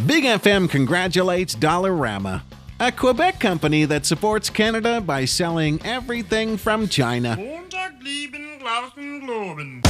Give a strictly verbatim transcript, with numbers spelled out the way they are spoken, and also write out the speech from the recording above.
Big F M congratulates Dollarama, a Quebec company that supports Canada by selling everything from China. Montag, lieben, Glauben, Globen.